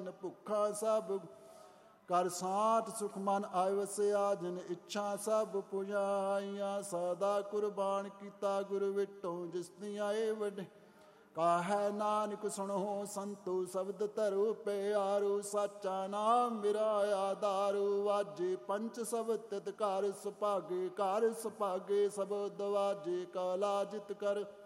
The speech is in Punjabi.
ਜਿਨ ਭੁੱਖਾ ਸਭ ਕਰ ਸਾਠ ਸੁਖ ਮਨ ਆਇ ਵਸਿਆ ਜਿਨ ਇੱਛਾ ਸਭ ਪੁਜਾਈਆਂ ਸਦਾ ਕੁਰਬਾਨ ਕੀਤਾ ਗੁਰ ਵਿਟੋ ਜਿਸ ਦੀ ਆਏ ਵੱਡੇ ਕਾਹੈ ਨਾਨਕ ਸੁਣੋ ਸੰਤੋ ਸ਼ਬਦ ਧਰੋ ਪਿਆਰੋ ਸਾਚਾ ਨਾਮ ਮੇਰਾ ਆਧਾਰੋ ਵਾਜੇ ਪੰਚ ਸਬਦ ਤਿਤ ਘਰ ਸੁਭਾਗੇ ਸਬਦ ਵਾਜੇ ਕਲਾ ਜਿਤ ਕਰ